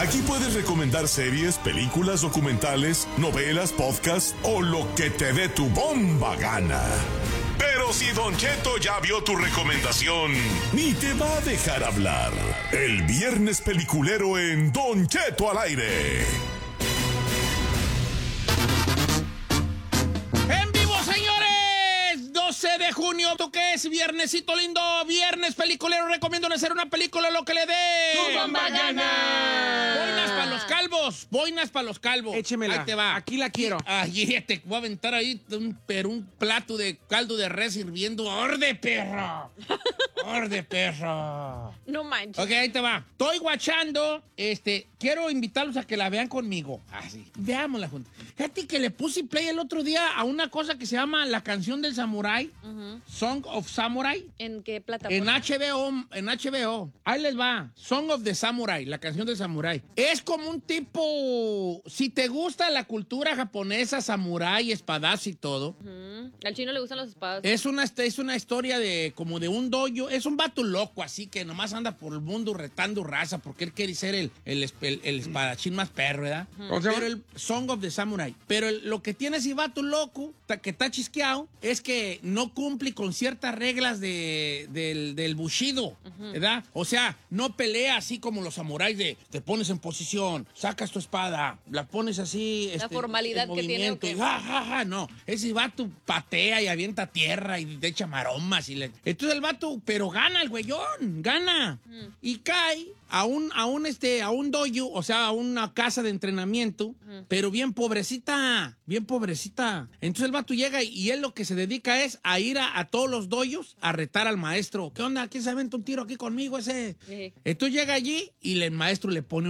Aquí puedes recomendar series, películas, documentales, novelas, podcasts o lo que te dé tu bomba gana. Pero si Don Cheto ya vio tu recomendación, ni te va a dejar hablar. El viernes peliculero en Don Cheto al aire. ¡En vivo, señores! 12 de junio, ¿tú qué es? Viernesito lindo, viernes peliculero. Recomiendo hacer una película lo que le dé. ¡Tu bomba gana! Boinas para los calvos, boinas para los calvos. Échemela. Ahí te va. Aquí la quiero. Ahí te voy a aventar ahí un plato de caldo de res hirviendo. ¡Orde, perro! ¡Orde, perro! No manches. Ok, ahí te va. Estoy guachando. Quiero invitarlos a que la vean conmigo. Así. Veámosla juntos. Fíjate que le puse play el otro día a una cosa que se llama La Canción del Samurái. Song of Samurai. ¿En qué plataforma? En HBO. Ahí les va. Song of the Samurai, La Canción del Samurái. Es como un tipo... Si te gusta la cultura japonesa, samurái, espadas y todo. Al chino le gustan los espadas. Es una historia de como de un dojo. Es un vato loco, así que nomás anda por el mundo retando raza porque él quiere ser el espadachín más perro, ¿verdad? Pero el Song of the Samurai. Pero lo que tiene ese vato loco, que está chisqueado, es que no cumple con ciertas reglas del bushido, ¿verdad? O sea, no pelea así como los samuráis de te pones en posición, sacas tu espada, la pones así. La formalidad que tiene. Y no. Ese vato patea y avienta tierra y te echa maromas. Entonces el vato, pero gana el güeyón, gana. Y cae a un dojo, o sea, a una casa de entrenamiento, pero bien pobrecita. Entonces el vato llega y él lo que se dedica es a ir a todos los dojos a retar al maestro. ¿Qué onda? ¿Quién se aventa un tiro aquí conmigo ese? Sí. Entonces llega allí y el maestro le pone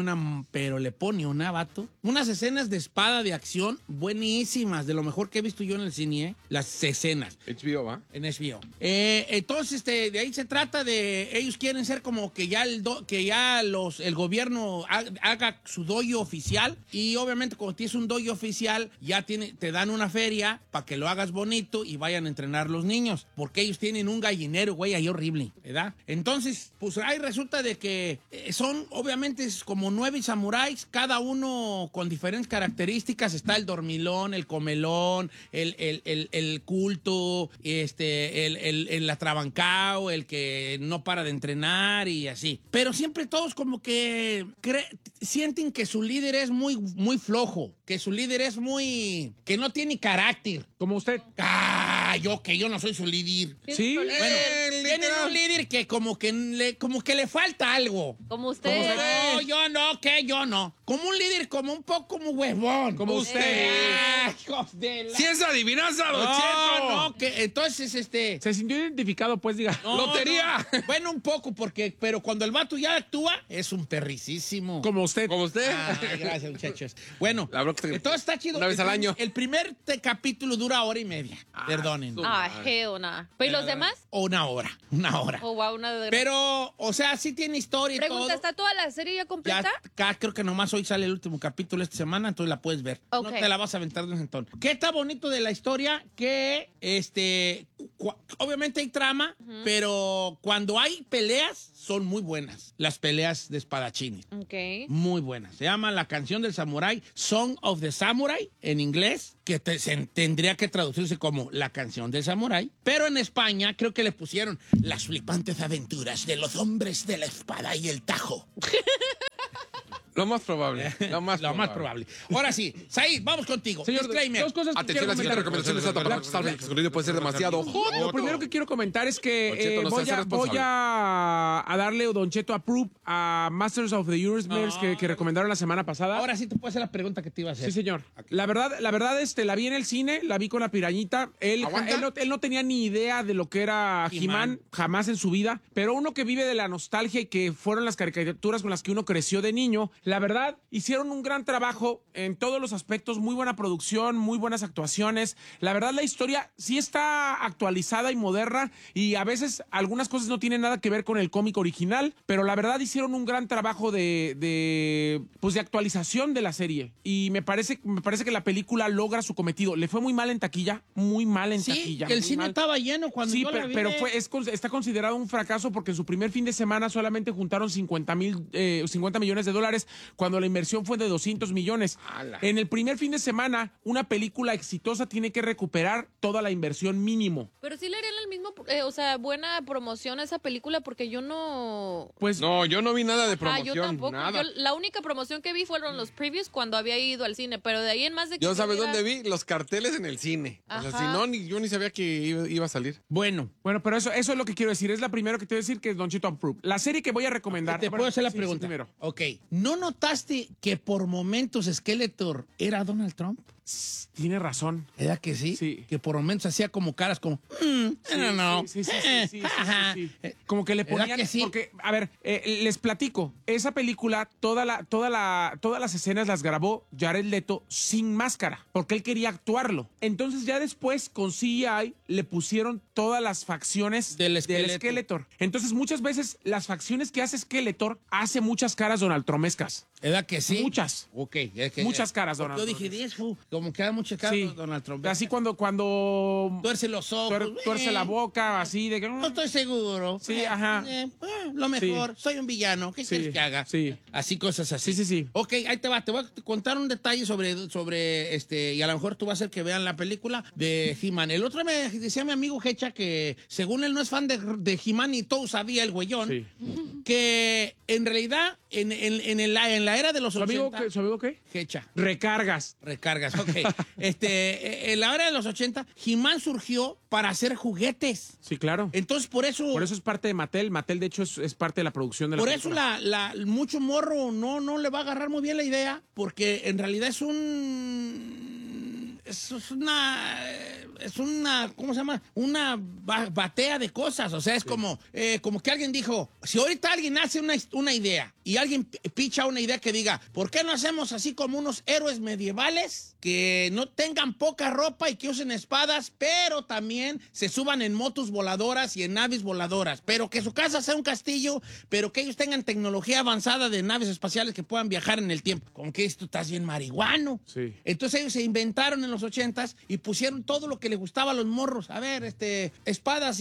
vato, unas escenas de espada de acción buenísimas, de lo mejor que he visto yo en el cine, las escenas. HBO, ¿va? En HBO. Entonces, de ahí se trata de... Ellos quieren ser como que ya el gobierno haga su dojo oficial, y obviamente cuando tienes un dojo oficial ya te dan una feria para que lo hagas bonito y vayan a entrenar los niños, porque ellos tienen un gallinero, güey, ahí horrible, ¿verdad? Entonces, pues ahí resulta de que son obviamente como 9 samuráis, cada uno con diferentes características. Está el dormilón, el comelón, el culto, el atrabancao, el que no para de entrenar y así. Pero siempre todos como que sienten que su líder es muy, muy flojo, que su líder es que no tiene carácter. Como usted. Yo no soy su líder. Sí. Bueno, tienen un líder que como que le falta algo. Como usted. No, yo no. Como un líder, como un poco como huevón. Como usted. Hijos de la... Si es adivinanza, Don Cheto. No, que entonces Se sintió identificado, pues, diga. No, ¡Lotería! no. Bueno, un poco, pero cuando el vato ya actúa, es un perricísimo. Como usted. Ay, gracias, muchachos. Bueno, La verdad que entonces está chido. una vez al año. El primer capítulo dura 1:30. Perdonen. Hell nah. ¿Pero y los demás? O una hora. Oh, wow, una de... Pero, o sea, sí tiene historia y Pregunta, todo. ¿está toda la serie ya completa? Creo que nomás hoy sale el último capítulo esta semana, entonces la puedes ver. Ok. No te la vas a aventar de un sentón. ¿Qué está bonito de la historia? Que, obviamente hay trama, pero cuando hay peleas, son muy buenas. Las peleas de espadachines. Ok. Muy buenas. Se llama La Canción del Samurái, Song of the Samurai, en inglés, que tendría que traducirse como La Canción del Samurái. Pero en España creo que le pusieron Las flipantes aventuras de los hombres de la espada y el tajo. Lo más probable. Lo más probable. Ahora sí, Said, vamos contigo. Señor, Disclaimer. dos cosas que Atención, quiero la siguiente comentar. recomendación es totalmente excluido, puede ser demasiado hot. Lo primero que quiero comentar es que Don Cheto, no seas irresponsable. voy a darle Don Cheto approve a Masters of the Universe que recomendaron la semana pasada. Ahora sí te puedo hacer la pregunta que te iba a hacer. Sí, señor. La verdad, la vi en el cine, la vi con la pirañita. Él no tenía ni idea de lo que era He-Man, jamás en su vida. Pero uno que vive de la nostalgia y que fueron las caricaturas con las que uno creció de niño, la verdad, hicieron un gran trabajo en todos los aspectos, muy buena producción, muy buenas actuaciones. La verdad, la historia sí está actualizada y moderna y a veces algunas cosas no tienen nada que ver con el cómic original, pero la verdad hicieron un gran trabajo de actualización de la serie y me parece que la película logra su cometido. Le fue muy mal en taquilla, taquilla. El cine estaba lleno cuando Sí, yo la vi. pero está considerado un fracaso porque en su primer fin de semana solamente juntaron 50 millones de dólares, cuando la inversión fue de 200 millones. En el primer fin de semana, una película exitosa tiene que recuperar toda la inversión mínimo. Pero sí le harían el mismo, buena promoción a esa película porque yo no... Pues no, yo no vi nada de Ah, promoción. yo tampoco. Nada. La única promoción que vi fueron los previews cuando había ido al cine, pero de ahí en más de que... Yo, ¿sabes tuviera- dónde vi? Los carteles en el cine. O sea, Ajá. si no, yo ni sabía que iba a salir. Bueno, pero eso es lo que quiero decir. Es la primera que te voy a decir que es Don Cheto Approve. La serie que voy a recomendar. te puedo hacer la Sí, pregunta. sí, primero. Ok. ¿No notaste que por momentos Skeletor era Donald Trump? Tiene razón. ¿Era que sí? Sí. Que por momentos hacía como caras como, I don't know. Sí. Ajá. Como que le ¿Verdad ponían, que sí? porque, a ver, les platico, esa película, todas las escenas las grabó Jared Leto sin máscara, porque él quería actuarlo. Entonces ya después con CGI le pusieron todas las facciones Del Skeletor. Entonces muchas veces las facciones que hace Skeletor hace muchas caras Donald Trumescas. ¿Verdad que sí? Muchas. Ok. Es que, Muchas caras, Donald Yo dije, Trump. como que da muchas caras Sí. Donald Trump. Así cuando Tuerce los ojos. tuerce la boca, así de que... No estoy seguro. Sí, ajá. Lo mejor. Soy un villano. ¿Qué Sí, quieres que haga? sí. Así, cosas así. Sí. Ok, ahí te va. Te voy a contar un detalle sobre y a lo mejor tú vas a hacer que vean la película de He-Man. El otro me decía mi amigo Hecha que según él no es fan de He-Man y todo sabía el güeyón, Sí. que en realidad en la era de los ¿Su 80... amigo qué? Hecha. Recargas. Recargas, ok. En la era de los 80, He-Man surgió para hacer juguetes. Sí, claro. Entonces, por eso Por eso es parte de Mattel. Mattel, de hecho, es parte de la producción de la por eso película. mucho morro no le va a agarrar muy bien la idea, porque en realidad es una, ¿cómo se llama? Una batea de cosas. O sea, es como que alguien dijo, si ahorita alguien hace una idea y alguien picha una idea que diga, ¿por qué no hacemos así como unos héroes medievales que no tengan poca ropa y que usen espadas, pero también se suban en motos voladoras y en naves voladoras, pero que su casa sea un castillo, pero que ellos tengan tecnología avanzada de naves espaciales que puedan viajar en el tiempo? Como que esto estás bien marihuano. Sí. Entonces ellos se inventaron en los 80s y pusieron todo lo que les gustaba a los morros. A ver, espadas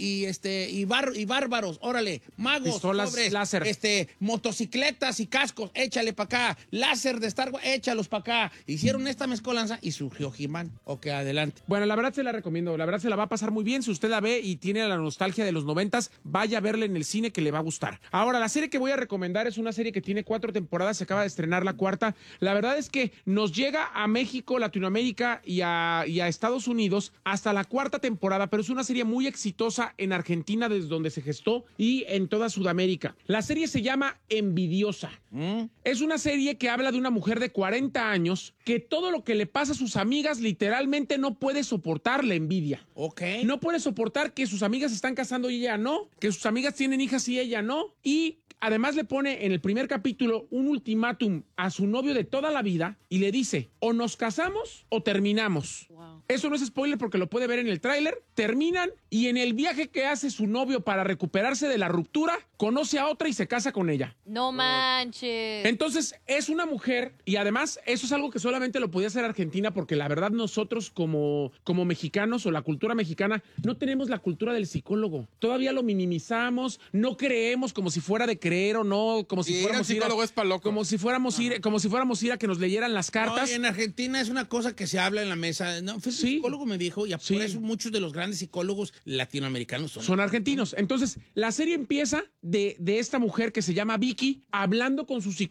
y bárbaros, órale, magos, Pistolas sobres, láser. motocicletas y cascos, échale para acá, láser de Star Wars, échalos para acá. Hicieron esta mezcolanza y surgió He-Man. Ok, adelante. Bueno, la verdad se la recomiendo. La verdad se la va a pasar muy bien. Si usted la ve y tiene la nostalgia de los 90s, vaya a verla en el cine que le va a gustar. Ahora, la serie que voy a recomendar es una serie que tiene 4 temporadas. Se acaba de estrenar la 4ª. La verdad es que nos llega a México, Latinoamérica y a Estados Unidos hasta la 4ª temporada, pero es una serie muy exitosa en Argentina, desde donde se gestó, y en toda Sudamérica. La serie se llama Envidiosa. Es una serie que habla de una mujer de 40 años que todo lo que le pasa a sus amigas literalmente no puede soportar la envidia. Ok. No puede soportar que sus amigas se están casando y ella no, que sus amigas tienen hijas y ella no, y además le pone en el primer capítulo un ultimátum a su novio de toda la vida y le dice, o nos casamos o terminamos. Wow. Eso no es spoiler porque lo puede ver en el tráiler. Terminan y en el viaje que hace su novio para recuperarse de la ruptura, conoce a otra y se casa con ella. No manches. Entonces, es una mujer, y además eso es algo que solamente lo podía hacer Argentina, porque la verdad nosotros como mexicanos o la cultura mexicana no tenemos la cultura del psicólogo. Todavía lo minimizamos, no creemos como si fuera de creer o no, como si Sí, fuéramos el psicólogo es pa' loco. como si fuéramos ir a que nos leyeran las cartas. No, en Argentina es una cosa que se habla en la mesa. No, fue Sí. un psicólogo me dijo, y Sí. por eso muchos de los grandes psicólogos latinoamericanos Son argentinos. Entonces, la serie empieza de esta mujer que se llama Vicky hablando con su psicólogo